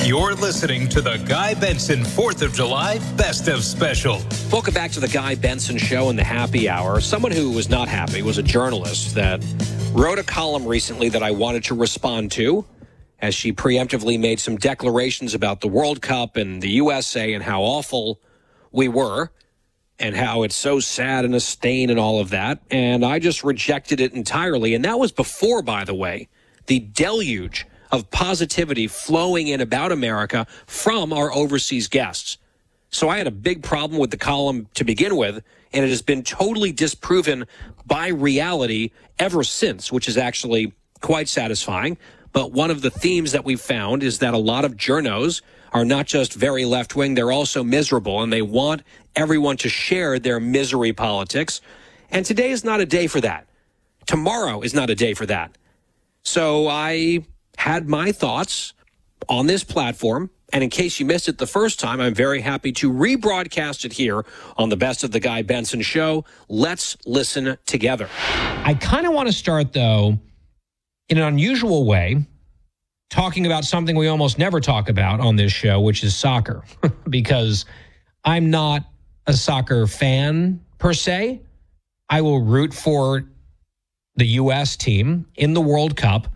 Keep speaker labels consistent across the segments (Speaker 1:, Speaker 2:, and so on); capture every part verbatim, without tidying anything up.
Speaker 1: You're listening to the Guy Benson fourth of July Best of Special.
Speaker 2: Welcome back to the Guy Benson Show in the happy hour. Someone who was not happy was a journalist that wrote a column recently that I wanted to respond to as she preemptively made some declarations about the World Cup and the U S A and how awful we were and how it's so sad and a stain and all of that. And I just rejected it entirely. And that was before, by the way, the deluge of positivity flowing in about America from our overseas guests. So I had a big problem with the column to begin with, and it has been totally disproven by reality ever since, which is actually quite satisfying. But one of the themes that we've found is that a lot of journos are not just very left-wing, they're also miserable, and they want everyone to share their misery politics. And today is not a day for that. Tomorrow is not a day for that. So I had my thoughts on this platform, and in case you missed it the first time, I'm very happy to rebroadcast it here on the Best of the Guy Benson Show. Let's listen together. I kind of want to start, though, in an unusual way, talking about something we almost never talk about on this show, which is soccer, because I'm not a soccer fan per se. I will root for the U S team in the World Cup.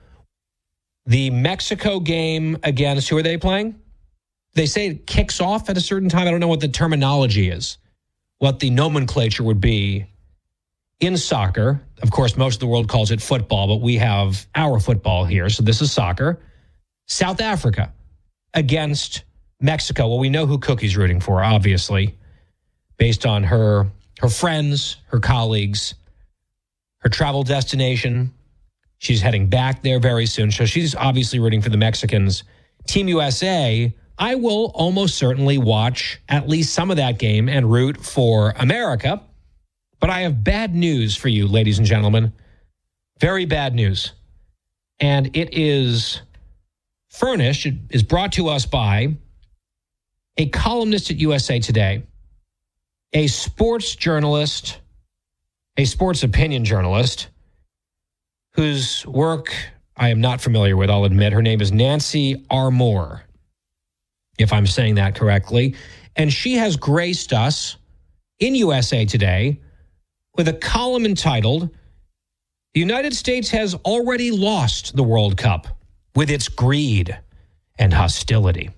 Speaker 2: The Mexico game against, who are they playing? They say it kicks off at a certain time. I don't know what the terminology is, what the nomenclature would be in soccer. Of course, most of the world calls it football, but we have our football here. So this is soccer. South Africa against Mexico. Well, we know who Cookie's rooting for, obviously, based on her, her friends, her colleagues, her travel destination. She's heading back there very soon. So she's obviously rooting for the Mexicans. Team U S A, I will almost certainly watch at least some of that game and root for America. But I have bad news for you, ladies and gentlemen. Very bad news. And it is furnished, it is brought to us by a columnist at U S A Today, a sports journalist, a sports opinion journalist, whose work I am not familiar with, I'll admit. Her name is Nancy Armour, if I'm saying that correctly. And she has graced us in U S A Today with a column entitled, "The United States has already lost the World Cup with its greed and hostility."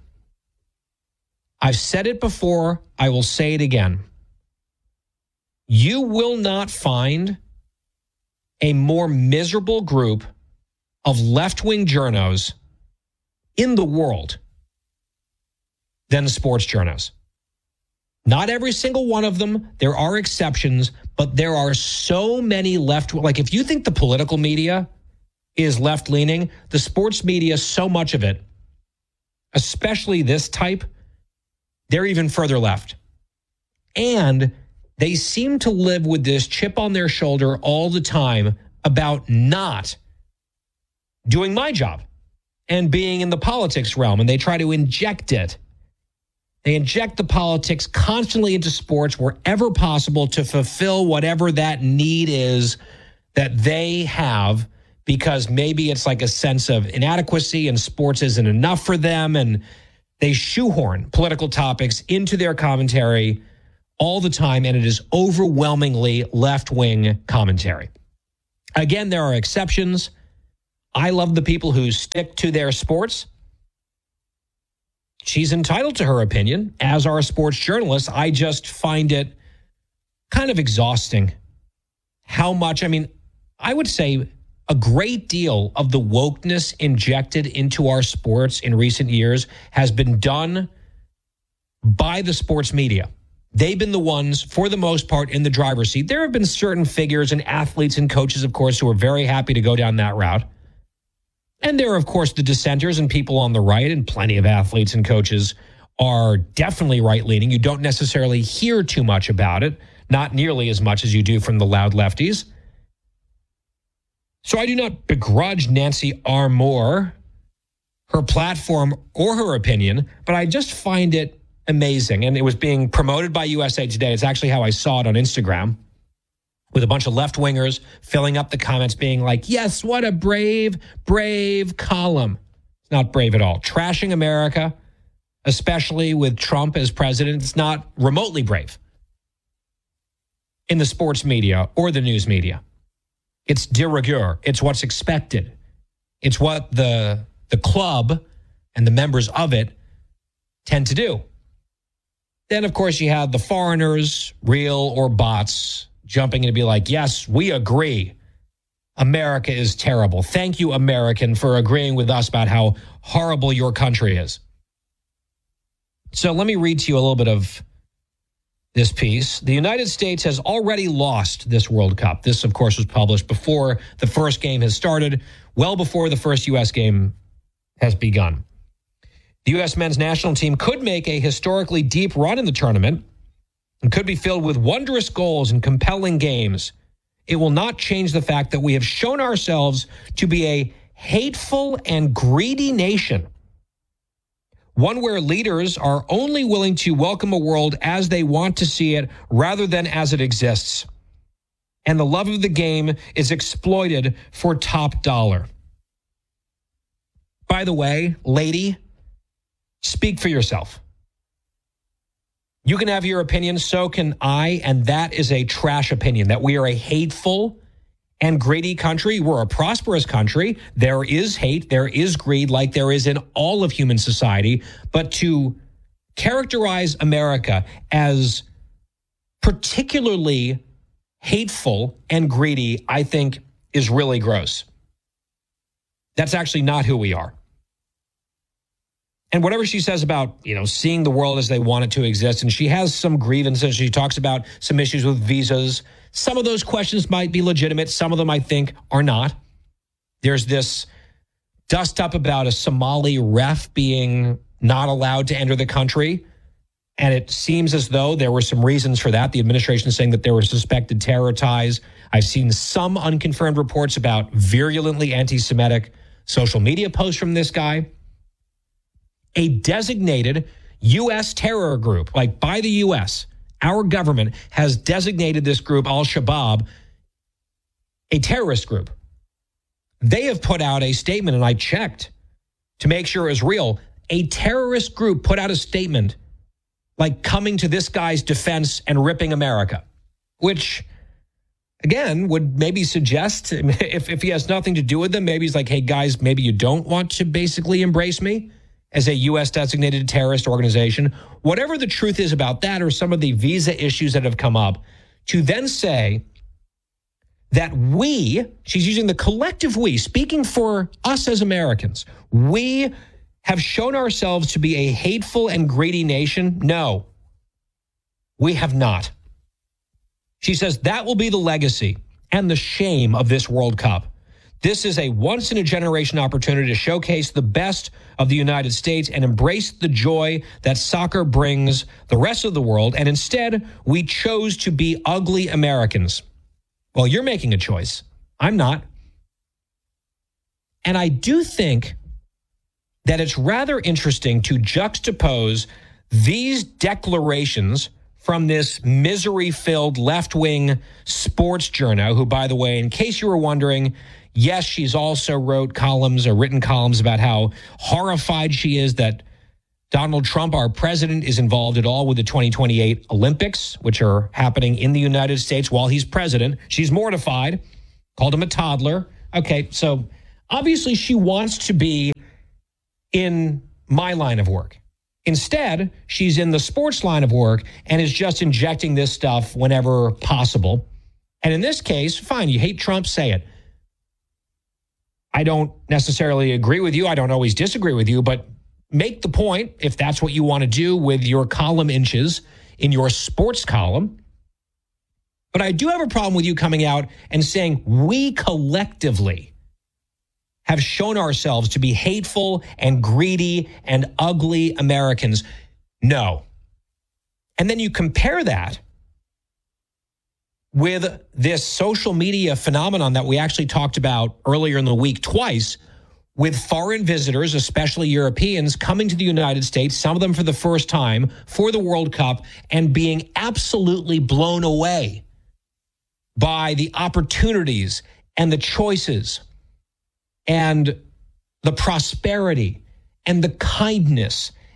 Speaker 2: I've said it before, I will say it again. You will not find a more miserable group of left-wing journos in the world than sports journos. Not every single one of them. There are exceptions, but there are so many left. Like, if you think the political media is left-leaning, the sports media, so much of it, especially this type, they're even further left. And they seem to live with this chip on their shoulder all the time about not doing my job and being in the politics realm, and they try to inject it. They inject the politics constantly into sports wherever possible to fulfill whatever that need is that they have, because maybe it's like a sense of inadequacy and sports isn't enough for them, and they shoehorn political topics into their commentary all the time, and it is overwhelmingly left-wing commentary. Again, there are exceptions. I love the people who stick to their sports. She's entitled to her opinion, as are sports journalists. I just find it kind of exhausting how much, I mean, I would say a great deal of the wokeness injected into our sports in recent years has been done by the sports media. They've been the ones, for the most part, in the driver's seat. There have been certain figures and athletes and coaches, of course, who are very happy to go down that route. And there are, of course, the dissenters and people on the right, and plenty of athletes and coaches are definitely right-leaning. You don't necessarily hear too much about it, not nearly as much as you do from the loud lefties. So I do not begrudge Nancy Armour her platform or her opinion, but I just find it amazing. And it was being promoted by U S A Today. It's actually how I saw it on Instagram, with a bunch of left-wingers filling up the comments being like, yes, what a brave, brave column. It's not brave at all. Trashing America especially with Trump as president, it's not remotely brave in the sports media or the news media. It's de rigueur. It's what's expected. It's what the the club and the members of it tend to do. Then, of course, you have the foreigners, real or bots, jumping in to be like, yes, we agree. America is terrible. Thank you, American, for agreeing with us about how horrible your country is. So let me read to you a little bit of this piece. The United States has already lost this World Cup. This, of course, was published before the first game has started, well before the first U S game has begun. The U S men's national team could make a historically deep run in the tournament and could be filled with wondrous goals and compelling games. It will not change the fact that we have shown ourselves to be a hateful and greedy nation, one where leaders are only willing to welcome a world as they want to see it rather than as it exists. And the love of the game is exploited for top dollar. By the way, lady, speak for yourself. You can have your opinion, so can I, and that is a trash opinion, that we are a hateful and greedy country. We're a prosperous country. There is hate, there is greed, like there is in all of human society. But to characterize America as particularly hateful and greedy, I think is really gross. That's actually not who we are. And whatever she says about, you know, seeing the world as they want it to exist, and she has some grievances. She talks about some issues with visas. Some of those questions might be legitimate. Some of them I think are not. There's this dust up about a Somali ref being not allowed to enter the country. And it seems as though there were some reasons for that. The administration is saying that there were suspected terror ties. I've seen some unconfirmed reports about virulently anti-Semitic social media posts from this guy. A designated U S terror group, like by the U S, our government has designated this group, Al-Shabaab, a terrorist group. They have put out a statement, and I checked to make sure it was real. A terrorist group put out a statement like coming to this guy's defense and ripping America, which, again, would maybe suggest, if, if he has nothing to do with them, maybe he's like, hey, guys, maybe you don't want to basically embrace me as a U S designated terrorist organization. Whatever the truth is about that, or some of the visa issues that have come up, to then say that we, she's using the collective we, speaking for us as Americans, we have shown ourselves to be a hateful and greedy nation. No, we have not. She says that will be the legacy and the shame of this World Cup. This is a once-in-a-generation opportunity to showcase the best of the United States and embrace the joy that soccer brings the rest of the world. And instead, we chose to be ugly Americans. Well, you're making a choice. I'm not. And I do think that it's rather interesting to juxtapose these declarations from this misery-filled left-wing sports journo, who, by the way, in case you were wondering, yes, she's also wrote columns or written columns about how horrified she is that Donald Trump, our president, is involved at all with the twenty twenty-eight Olympics, which are happening in the United States while he's president. She's mortified, called him a toddler. Okay, so obviously she wants to be in my line of work. Instead, she's in the sports line of work and is just injecting this stuff whenever possible. And in this case, fine, you hate Trump, say it. I don't necessarily agree with you. I don't always disagree with you, but make the point if that's what you want to do with your column inches in your sports column. But I do have a problem with you coming out and saying we collectively have shown ourselves to be hateful and greedy and ugly Americans. No. And then you compare that with this social media phenomenon that we actually talked about earlier in the week twice, with foreign visitors, especially Europeans, coming to the United States, some of them for the first time, for the World Cup, and being absolutely blown away by the opportunities and the choices and the prosperity and the kindness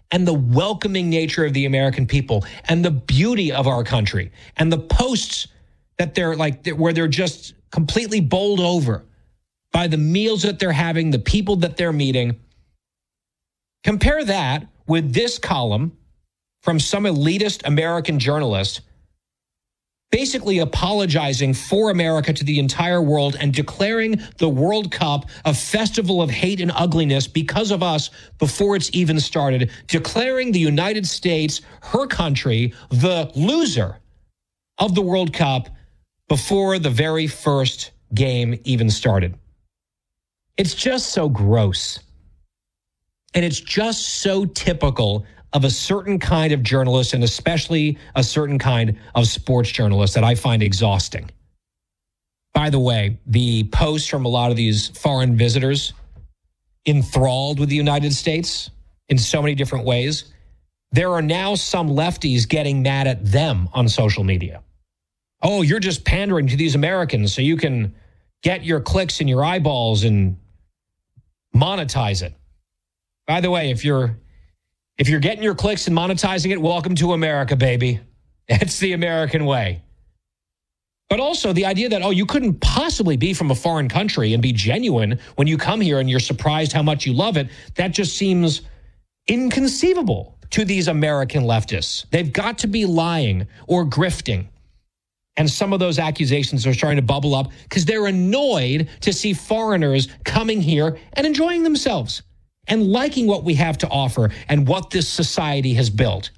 Speaker 2: and the welcoming nature of the American people and the beauty of our country and the posts that they're like, where they're just completely bowled over by the meals that they're having, the people that they're meeting. Compare that with this column from some elitist American journalist basically apologizing for America to the entire world and declaring the World Cup a festival of hate and ugliness because of us before it's even started, declaring the United States, her country, the loser of the World Cup before the very first game even started. It's just so gross. And it's just so typical of a certain kind of journalist, and especially a certain kind of sports journalist, that I find exhausting. By the way, the posts from a lot of these foreign visitors enthralled with the United States in so many different ways, there are now some lefties getting mad at them on social media. Oh, you're just pandering to these Americans so you can get your clicks and your eyeballs and monetize it. By the way, if you're if you're getting your clicks and monetizing it, welcome to America, baby. It's the American way. But also the idea that, oh, you couldn't possibly be from a foreign country and be genuine when you come here and you're surprised how much you love it, that just seems inconceivable to these American leftists. They've got to be lying or grifting. And some of those accusations are starting to bubble up because they're annoyed to see foreigners coming here and enjoying themselves and liking what we have to offer and what this society has built.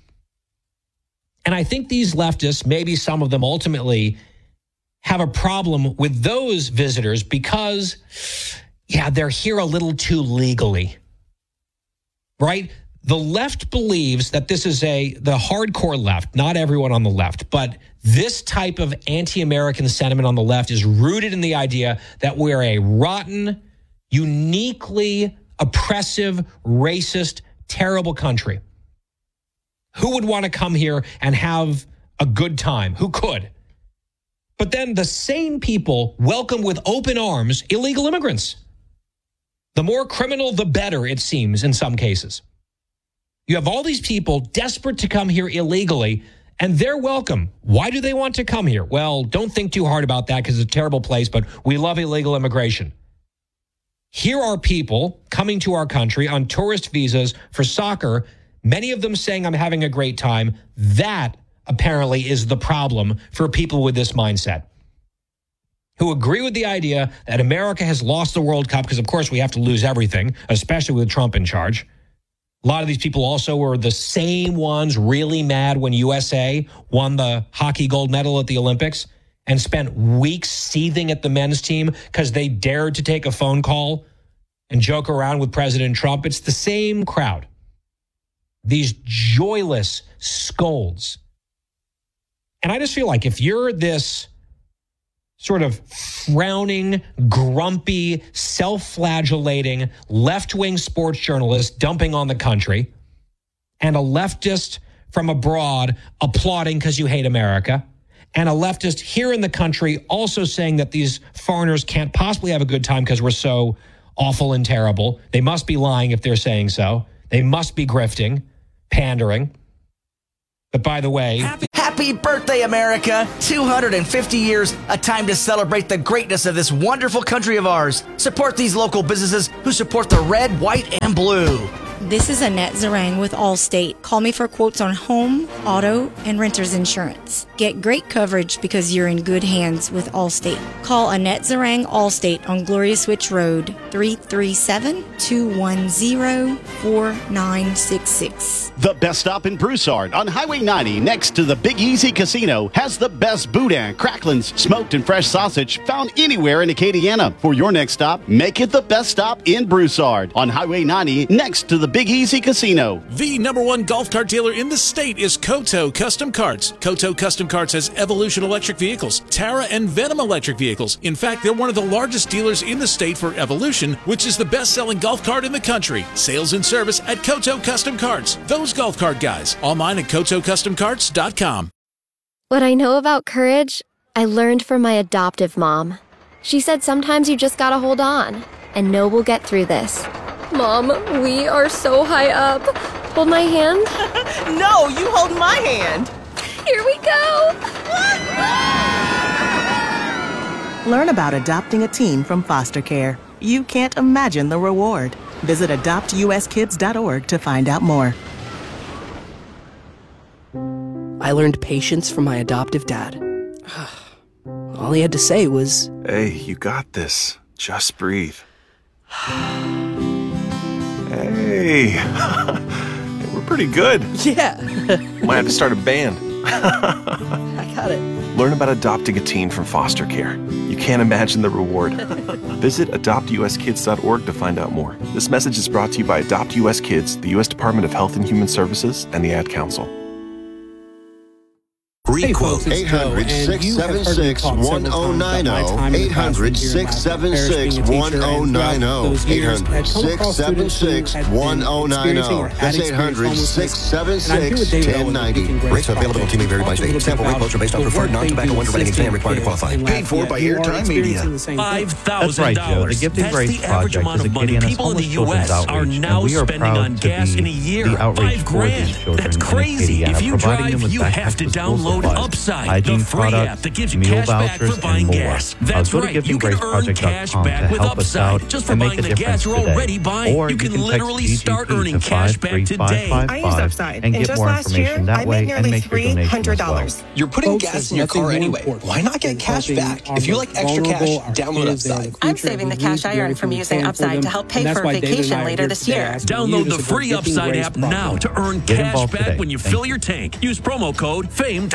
Speaker 2: And I think these leftists, maybe some of them ultimately, have a problem with those visitors because, yeah, they're here a little too legally, right? The left believes that this is a, the hardcore left, not everyone on the left, but this type of anti-American sentiment on the left is rooted in the idea that we're a rotten, uniquely oppressive, racist, terrible country. Who would want to come here and have a good time? Who could? But then the same people welcome with open arms illegal immigrants. The more criminal, the better, it seems, in some cases. You have all these people desperate to come here illegally, and they're welcome. Why do they want to come here? Well, don't think too hard about that because it's a terrible place, but we love illegal immigration. Here are people coming to our country on tourist visas for soccer, many of them saying I'm having a great time. That apparently is the problem for people with this mindset, who agree with the idea that America has lost the World Cup because, of course, we have to lose everything, especially with Trump in charge. A lot of these people also were the same ones really mad when U S A won the hockey gold medal at the Olympics and spent weeks seething at the men's team because they dared to take a phone call and joke around with President Trump. It's the same crowd. These joyless scolds. And I just feel like if you're this sort of frowning, grumpy, self-flagellating, left-wing sports journalist dumping on the country, and a leftist from abroad applauding because you hate America, and a leftist here in the country also saying that these foreigners can't possibly have a good time because we're so awful and terrible. They must be lying if they're saying so. They must be grifting, pandering. But by the way...
Speaker 3: Happy, happy birthday, America! two hundred fifty years, a time to celebrate the greatness of this wonderful country of ours. Support these local businesses who support the red, white, and blue.
Speaker 4: This is Annette Zarang with Allstate. Call me for quotes on home, auto, and renter's insurance. Get great coverage because you're in good hands with Allstate. Call Annette Zarang Allstate on Gloria Switch Road, three three seven, two one zero, four nine six six.
Speaker 5: The best stop in Broussard on Highway ninety next to the Big Easy Casino has the best boudin, cracklins, smoked and fresh sausage found anywhere in Acadiana. For your next stop, make it the best stop in Broussard on Highway ninety next to the Big Easy Casino.
Speaker 6: The number one golf cart dealer in the state is Koto Custom Carts. Koto Custom Carts has Evolution electric vehicles, Tara and Venom electric vehicles. In fact, they're one of the largest dealers in the state for Evolution, which is the best-selling golf cart in the country. Sales and service at Koto Custom Carts. Those golf cart guys. Online at koto custom carts dot com.
Speaker 7: What I know about courage, I learned from my adoptive mom. She said sometimes you just gotta hold on and know we'll get through this.
Speaker 8: Mom, we are so high up.
Speaker 7: Hold my hand.
Speaker 8: No, you hold my hand.
Speaker 7: Here we go.
Speaker 8: Learn about adopting a teen from foster care. You can't imagine the reward. Visit adopt U S kids dot org to find out more.
Speaker 9: I learned patience from my adoptive dad. All he had to say was,
Speaker 10: "Hey, you got this. Just breathe." Hey, we're pretty good.
Speaker 9: Yeah.
Speaker 10: Might have to start a band.
Speaker 9: I got it.
Speaker 10: Learn about adopting a teen from foster care. You can't imagine the reward. Visit adopt U S kids dot org to find out more. This message is brought to you by Adopt U S Kids, the U S Department of Health and Human Services, and the Ad Council.
Speaker 11: Hey folks, eight hundred, six seven six, one oh nine oh, eight hundred, six seven six, one oh nine oh, eight hundred, six seven six, one oh nine oh. That's eight hundred, six seven six, one oh nine oh.
Speaker 12: Rates available to may vary by state. Sample rate quotes are based on preferred non-tobacco underwriting exam required to qualify.
Speaker 11: Paid for by Airtime Media.
Speaker 13: five thousand dollars. That's, right, That's the average amount of money people in the U S are now spending on gas in a year. Five grand. That's crazy. If you drive, you have to download Upside, the free app that gives you cash back for buying gas. That's right, you can earn cash back with Upside just for buying the gas you're already buying. You can literally start earning cash back today.
Speaker 14: I use Upside, and just last year, I made nearly three hundred dollars.
Speaker 15: You're putting gas in your car anyway. Why not get cash back? If you like extra cash, download Upside.
Speaker 14: I'm saving the cash I earn from using Upside to help pay for a vacation later this year.
Speaker 13: Download the free Upside app now to earn cash back when you fill your tank. Use promo code FAME.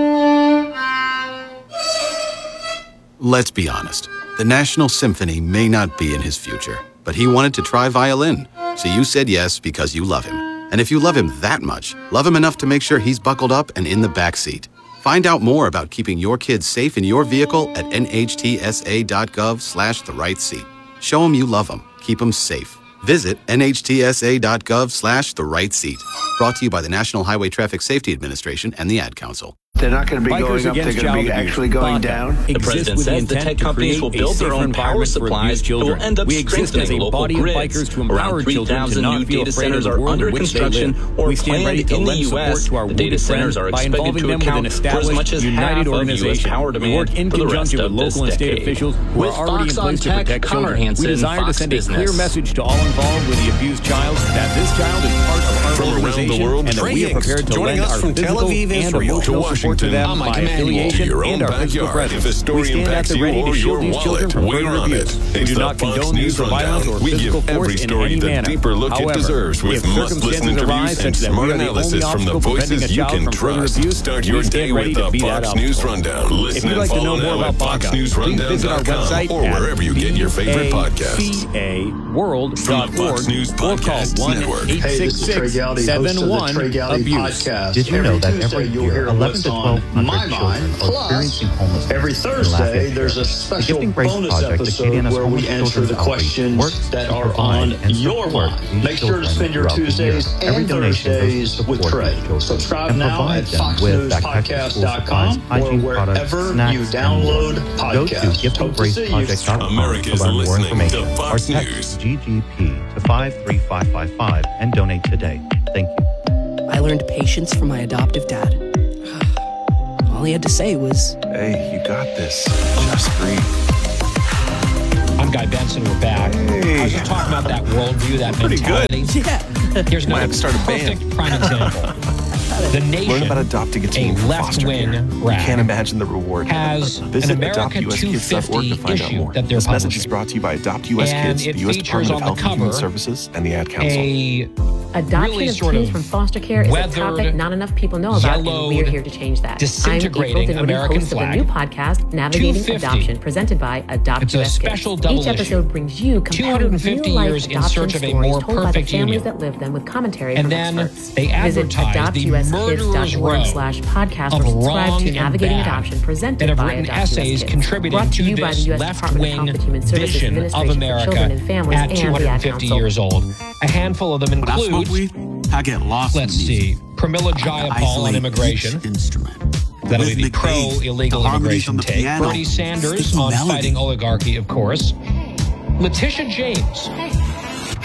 Speaker 16: Let's be honest. The National Symphony may not be in his future, but he wanted to try violin. So you said yes because you love him. And if you love him that much, love him enough to make sure he's buckled up and in the back seat. Find out more about keeping your kids safe in your vehicle at N H T S A dot gov slash the right seat. Show them you love them. Keep them safe. Visit N H T S A dot gov slash the right seat. Brought to you by the National Highway Traffic Safety Administration and the Ad Council.
Speaker 17: They're not going to be Bikers going up, they're going to be actually going down.
Speaker 18: The president says the tech companies will build their own power supplies that will end up strengthening the local grids. Around three thousand new data centers are under construction or planned in the U S The data centers are expected to account for as much as half of U S power demand for the rest of this decade. With Fox on Tech, Connor Hansen, Fox Business.
Speaker 19: Clear message to all involved with the abused child that this child is part of our
Speaker 11: from around the world,
Speaker 19: and that we are prepared to lend our physical and emotional support to them by affiliation and our physical presence. We stand at the ready to shield these children from further abuse. We do not condone use of violence or physical force in any manner. However, if circumstances arise such that we are the only obstacle preventing a child from further abuse, we stand ready to be that obstacle. If you'd like to know more about Fox News, please visit our website
Speaker 11: or wherever you get your favorite podcasts.
Speaker 19: V A world dot org or call one eight six six, seven one, abuse.
Speaker 20: Did you know that every year eleven to twelve hundred children are experiencing homelessness?
Speaker 21: Every Thursday, there's a special bonus episode where we answer the questions that are on your mind. Make sure to spend your Tuesdays and Thursdays with Trey. Subscribe now at fox news podcast dot com or wherever you download podcasts. Hope to see you.
Speaker 11: America's listening to Fox News.
Speaker 20: G G P to five three five five five and donate today. Thank you.
Speaker 9: I learned patience from my adoptive dad. All he had to say was,
Speaker 10: "Hey, you got this. Just breathe."
Speaker 2: I'm Guy Benson. We're back.
Speaker 10: Hey.
Speaker 2: I was just talking about that worldview, that
Speaker 10: Pretty
Speaker 2: mentality.
Speaker 10: good.
Speaker 9: yeah.
Speaker 2: Here's
Speaker 10: Might
Speaker 2: another
Speaker 10: have to start a
Speaker 2: perfect
Speaker 10: band.
Speaker 2: prime example. The nation,
Speaker 10: Learn about adopting a teen
Speaker 2: a
Speaker 10: from foster
Speaker 2: left-wing
Speaker 10: care. You
Speaker 2: rag,
Speaker 10: can't imagine the reward.
Speaker 2: has
Speaker 10: Visit
Speaker 2: an America
Speaker 10: adopt U S kids dot org
Speaker 2: two
Speaker 10: to
Speaker 2: fifty
Speaker 10: find out
Speaker 2: issue
Speaker 10: more.
Speaker 2: that they're
Speaker 10: This message is
Speaker 2: publishing.
Speaker 10: brought to you by Adopt U S
Speaker 2: And
Speaker 10: Kids,
Speaker 2: it
Speaker 10: the U S
Speaker 2: features
Speaker 10: Department of
Speaker 2: on the
Speaker 10: Health and Human
Speaker 2: cover
Speaker 10: Services, and the Ad Council.
Speaker 2: A
Speaker 22: Adoption
Speaker 2: really
Speaker 22: of
Speaker 2: sort
Speaker 22: teens
Speaker 2: of
Speaker 22: from foster care is a
Speaker 2: weathered,
Speaker 22: topic not enough people know about, and we're here to change that.
Speaker 2: disintegrating
Speaker 22: I'm April Dinwiddie,
Speaker 2: American
Speaker 22: host
Speaker 2: flag.
Speaker 22: of a new podcast, Navigating
Speaker 2: two fifty.
Speaker 22: Adoption, presented by Adopt
Speaker 2: It's a
Speaker 22: U S
Speaker 2: special
Speaker 22: Kids.
Speaker 2: double
Speaker 22: Each
Speaker 2: issue.
Speaker 22: episode brings you
Speaker 2: two hundred
Speaker 22: compelling
Speaker 2: fifty
Speaker 22: real-life
Speaker 2: years in
Speaker 22: adoption
Speaker 2: search of a
Speaker 22: stories
Speaker 2: more
Speaker 22: told by the
Speaker 2: perfect
Speaker 22: families
Speaker 2: union.
Speaker 22: that live them with commentary
Speaker 2: And
Speaker 22: from
Speaker 2: then
Speaker 22: experts.
Speaker 2: they
Speaker 22: Visit
Speaker 2: advertise
Speaker 22: adopt
Speaker 2: the
Speaker 22: U S kids
Speaker 2: murderer's
Speaker 22: dot org
Speaker 2: row
Speaker 22: slash podcast
Speaker 2: of
Speaker 22: or subscribe
Speaker 2: wrong
Speaker 22: to
Speaker 2: and
Speaker 22: Navigating
Speaker 2: bad
Speaker 22: Adoption, presented
Speaker 2: that have
Speaker 22: by
Speaker 2: written
Speaker 22: Adopt U S
Speaker 2: essays
Speaker 22: Kids.
Speaker 2: contributing
Speaker 22: Brought to
Speaker 2: to
Speaker 22: you by the
Speaker 2: this
Speaker 22: U S Department of Health and Human
Speaker 2: left-wing
Speaker 22: Services
Speaker 2: vision of
Speaker 22: Administration for
Speaker 2: America
Speaker 22: Children and Families
Speaker 2: at
Speaker 22: and
Speaker 2: two
Speaker 22: the
Speaker 2: hundred
Speaker 22: Ad
Speaker 2: fifty
Speaker 22: Council.
Speaker 2: years old. A handful of them include,
Speaker 23: I get lost
Speaker 2: let's
Speaker 23: in
Speaker 2: see, Pramila Jayapal on immigration. That'll be the pro-illegal immigration take.
Speaker 23: piano.
Speaker 2: Bernie Sanders
Speaker 23: It's the
Speaker 2: on
Speaker 23: melody.
Speaker 2: fighting oligarchy, of course. Letitia James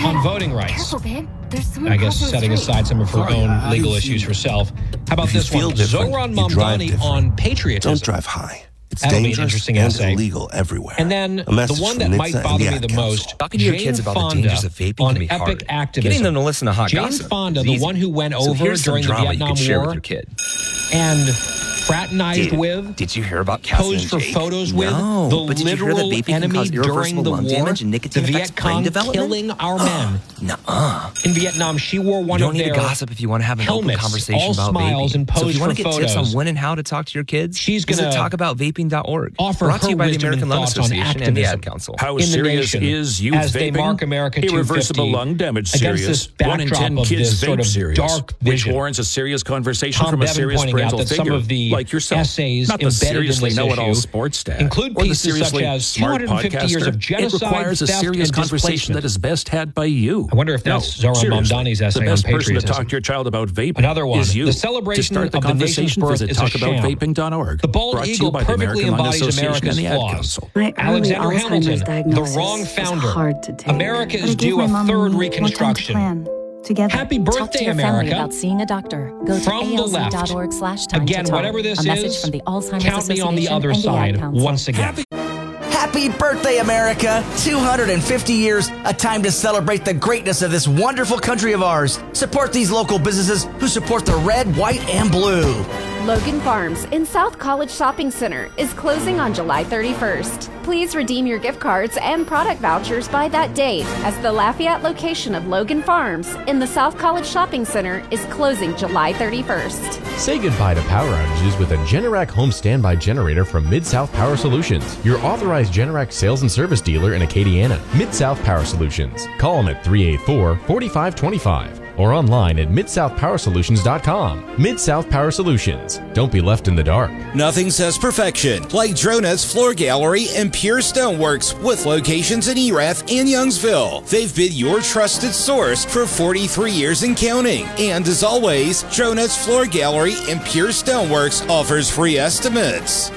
Speaker 2: on voting rights.
Speaker 1: Careful, babe. There's someone
Speaker 2: I guess
Speaker 1: crossing the
Speaker 2: setting
Speaker 1: street.
Speaker 2: aside some of her own legal issues herself. How about this one? Zoran Mamdani on patriotism.
Speaker 3: Don't drive high. It's
Speaker 2: That'll be an
Speaker 3: dangerous
Speaker 2: interesting
Speaker 3: and
Speaker 2: essay.
Speaker 3: illegal everywhere.
Speaker 2: And then
Speaker 3: A message
Speaker 2: the one
Speaker 3: from
Speaker 2: that might
Speaker 3: NHTSA and
Speaker 2: bother
Speaker 3: the
Speaker 2: me
Speaker 3: Ad
Speaker 2: the
Speaker 3: Council.
Speaker 2: most,
Speaker 23: Talking to your
Speaker 2: Jane
Speaker 23: kids about the
Speaker 2: Fonda
Speaker 23: dangers of vaping
Speaker 2: on
Speaker 23: can be
Speaker 2: epic
Speaker 23: hard.
Speaker 2: activism.
Speaker 23: Getting them to listen to hot
Speaker 2: Jane
Speaker 23: gossip
Speaker 2: Fonda,
Speaker 23: is
Speaker 2: the
Speaker 23: easy.
Speaker 2: one who went
Speaker 23: So
Speaker 2: over
Speaker 23: here's some
Speaker 2: during the
Speaker 23: drama you
Speaker 2: Vietnam
Speaker 23: can share
Speaker 2: War
Speaker 23: with your kid.
Speaker 2: and fraternized
Speaker 23: Did-
Speaker 2: with,
Speaker 23: Did you hear about Cassie
Speaker 2: posed for
Speaker 23: and Jake?
Speaker 2: photos with,
Speaker 23: No,
Speaker 2: the
Speaker 23: but did you hear that
Speaker 2: literal
Speaker 23: vaping can
Speaker 2: enemy
Speaker 23: cause
Speaker 2: during
Speaker 23: irreversible
Speaker 2: the
Speaker 23: lung
Speaker 2: war,
Speaker 23: damage and
Speaker 2: the
Speaker 23: nicotine affects
Speaker 2: Viet
Speaker 23: brain
Speaker 2: Cong
Speaker 23: development?
Speaker 2: killing our men.
Speaker 23: Nuh-uh.
Speaker 2: In Vietnam, she wore one
Speaker 23: You
Speaker 2: of
Speaker 23: don't need
Speaker 2: their
Speaker 23: to gossip if you want to have an open
Speaker 2: helmets,
Speaker 23: conversation
Speaker 2: all
Speaker 23: about
Speaker 2: smiles
Speaker 23: vaping.
Speaker 2: and
Speaker 23: So
Speaker 2: pose
Speaker 23: if you want
Speaker 2: for
Speaker 23: to get tips
Speaker 2: photos.
Speaker 23: on when and how to talk to your kids,
Speaker 2: She's
Speaker 23: visit
Speaker 2: gonna
Speaker 23: talk about vaping dot org.
Speaker 2: offer
Speaker 23: Brought to you
Speaker 2: her
Speaker 23: by the
Speaker 2: wisdom
Speaker 23: American
Speaker 2: and
Speaker 23: Lung
Speaker 2: thoughts on
Speaker 23: Association and the
Speaker 2: activism
Speaker 23: Ad Council.
Speaker 24: How
Speaker 2: in the
Speaker 24: serious
Speaker 2: nation
Speaker 24: is youth
Speaker 2: as they
Speaker 24: vaping?
Speaker 2: mark America
Speaker 24: Irreversible
Speaker 2: two fifty
Speaker 24: lung damage
Speaker 2: against
Speaker 24: serious.
Speaker 2: this
Speaker 24: One in
Speaker 2: backdrop
Speaker 24: ten
Speaker 2: of
Speaker 24: kids
Speaker 2: this
Speaker 24: vape
Speaker 2: sort of
Speaker 24: serious,
Speaker 2: dark
Speaker 24: which
Speaker 2: vision.
Speaker 24: warrants a serious conversation
Speaker 2: Tom
Speaker 24: from a
Speaker 2: Bevan
Speaker 24: serious
Speaker 2: pointing out
Speaker 24: parental
Speaker 2: that some
Speaker 24: figure
Speaker 2: of the
Speaker 24: like yourself.
Speaker 2: essays
Speaker 24: Not the
Speaker 2: embedded in
Speaker 24: seriously
Speaker 2: this
Speaker 24: know-it-all
Speaker 2: issue
Speaker 24: sports dad
Speaker 2: include
Speaker 24: or the
Speaker 2: pieces such
Speaker 24: seriously
Speaker 2: as
Speaker 24: smart
Speaker 2: two hundred fifty years
Speaker 24: podcaster.
Speaker 2: of genocide,
Speaker 24: It requires a
Speaker 2: theft,
Speaker 24: serious
Speaker 2: and
Speaker 24: conversation
Speaker 2: displacement.
Speaker 24: that is best had by you.
Speaker 2: I wonder if that's
Speaker 24: no,
Speaker 2: Zoran
Speaker 24: seriously,
Speaker 2: Mamdani's essay
Speaker 24: the best
Speaker 2: on
Speaker 24: person to
Speaker 2: patriotism.
Speaker 24: talk to your child about vaping
Speaker 2: Another one,
Speaker 24: is you.
Speaker 2: the celebration
Speaker 24: to start the
Speaker 2: of the nation's
Speaker 24: conversation,
Speaker 2: birth
Speaker 24: visit
Speaker 2: is a
Speaker 24: talk about
Speaker 2: sham.
Speaker 24: vaping dot org.
Speaker 2: The bald
Speaker 24: Brought to you
Speaker 2: eagle
Speaker 24: by the
Speaker 2: perfectly
Speaker 24: American Lung
Speaker 2: embodies
Speaker 24: Association
Speaker 2: America's
Speaker 24: and the Ad
Speaker 2: flaws.
Speaker 24: Council.
Speaker 1: My early
Speaker 2: Alexander
Speaker 1: Alzheimer's
Speaker 2: Hamilton, the
Speaker 1: diagnosis
Speaker 2: wrong
Speaker 1: was
Speaker 2: founder.
Speaker 1: hard to take.
Speaker 2: America
Speaker 1: But I
Speaker 2: is
Speaker 1: gave
Speaker 2: due
Speaker 1: my
Speaker 2: a
Speaker 1: mom
Speaker 2: third
Speaker 1: and me more time to
Speaker 2: reconstruction.
Speaker 1: plan. Together.
Speaker 2: Happy
Speaker 25: Talk
Speaker 2: birthday,
Speaker 25: to your family
Speaker 2: America.
Speaker 25: about seeing a doctor. Go to
Speaker 2: From the
Speaker 25: A L Z dot org
Speaker 2: left.
Speaker 25: slash time
Speaker 2: Again,
Speaker 25: to talk.
Speaker 2: whatever this
Speaker 25: a message
Speaker 2: is,
Speaker 25: from the Alzheimer's
Speaker 2: count me on the
Speaker 25: Association
Speaker 2: other
Speaker 25: and the Ad
Speaker 2: side
Speaker 25: Council.
Speaker 2: once again.
Speaker 26: Happy birthday, America! two hundred fifty years, a time to celebrate the greatness of this wonderful country of ours. Support these local businesses who support the red, white, and blue.
Speaker 27: Logan Farms in South College Shopping Center is closing on July thirty-first. Please redeem your gift cards and product vouchers by that date, as the Lafayette location of Logan Farms in the South College Shopping Center is closing July thirty-first.
Speaker 28: Say goodbye to power outages with a Generac home standby generator from Mid-South Power Solutions, your authorized Generac sales and service dealer in Acadiana. Mid-South Power Solutions. Call them at three eight four, four five two five or online at mid south power solutions dot com. Mid-South Power Solutions. Don't be left in the dark.
Speaker 29: Nothing says perfection like Drones Floor Gallery and Pure Stoneworks with locations in Erath and Youngsville. They've been your trusted source for forty-three years and counting. And as always, Drones Floor Gallery and Pure Stoneworks offers free estimates.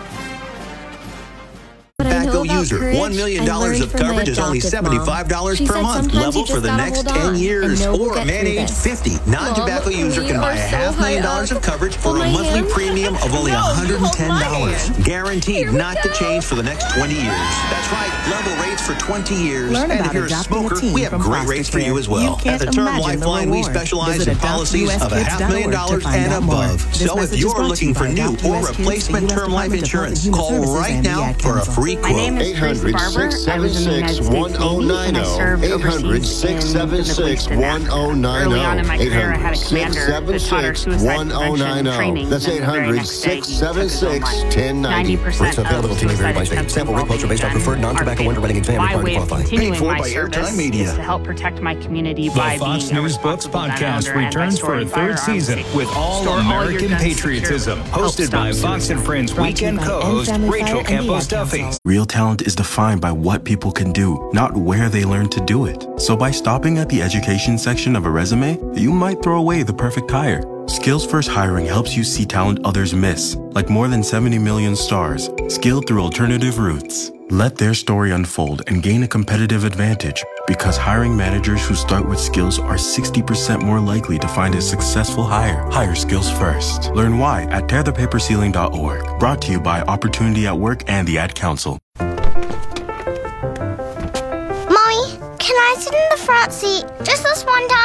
Speaker 12: Tobacco user. One million dollars of coverage is only seventy-five dollars per month. Level for the next ten years. Or man age fifty. Non-tobacco user can buy a half million dollars of coverage for a monthly premium of only one hundred ten dollars. Guaranteed not to change for the next twenty years. That's right. Level rates for twenty years.
Speaker 8: Learn
Speaker 12: And
Speaker 8: about
Speaker 12: if you're a
Speaker 8: adopting a
Speaker 12: smoker,
Speaker 8: team
Speaker 12: we have
Speaker 8: from
Speaker 12: great
Speaker 8: Foster
Speaker 12: rates for you
Speaker 8: Care.
Speaker 12: as well.
Speaker 8: You can't
Speaker 12: At the Term
Speaker 8: imagine the
Speaker 12: Lifeline, we
Speaker 8: reward.
Speaker 12: specialize
Speaker 8: Visit
Speaker 12: in policies of a half million dollars and above. So if you're looking for new or replacement term life insurance, call right now for a free quote.
Speaker 11: eight hundred, six seven six, one oh nine oh. eight hundred, six seven six, one oh nine oh. eight hundred, six seven six, one oh nine oh. That's eight hundred, six seven six, one oh nine oh.
Speaker 12: Rates available to vary by state. Sample rate quotes are based on preferred non-tobacco underwriting exam
Speaker 30: My
Speaker 12: required
Speaker 30: way
Speaker 12: to
Speaker 30: of
Speaker 12: qualify.
Speaker 30: continuing
Speaker 12: Paid for
Speaker 30: my
Speaker 12: by
Speaker 30: service
Speaker 12: Airtime Media.
Speaker 30: is to help protect my community
Speaker 31: The
Speaker 30: by
Speaker 31: Fox
Speaker 30: being a
Speaker 31: News Books
Speaker 30: responsible gun
Speaker 31: podcast
Speaker 30: owner and by
Speaker 31: returns for a
Speaker 30: storing
Speaker 31: third
Speaker 30: firearms
Speaker 31: season
Speaker 30: safely.
Speaker 31: with all
Speaker 30: Store all your
Speaker 31: American
Speaker 30: guns
Speaker 31: patriotism,
Speaker 30: securely. Help
Speaker 31: hosted
Speaker 30: stop
Speaker 31: by Fox and Friends
Speaker 30: suicide.
Speaker 31: weekend
Speaker 30: Brought to you by
Speaker 31: co-host
Speaker 30: End Family
Speaker 31: Rachel
Speaker 30: Fire and the
Speaker 31: Campos
Speaker 30: Ad Council.
Speaker 31: Duffy.
Speaker 10: Real talent is defined by what people can do, not where they learn to do it. So by stopping at the education section of a resume, you might throw away the perfect hire. Skills First Hiring helps you see talent others miss, like more than seventy million stars, skilled through alternative routes. Let their story unfold and gain a competitive advantage, because hiring managers who start with skills are sixty percent more likely to find a successful hire. Hire skills first. Learn why at tear the paper ceiling dot org. Brought to you by Opportunity at Work and the Ad Council.
Speaker 32: Mommy, can I sit in the front seat just this one time?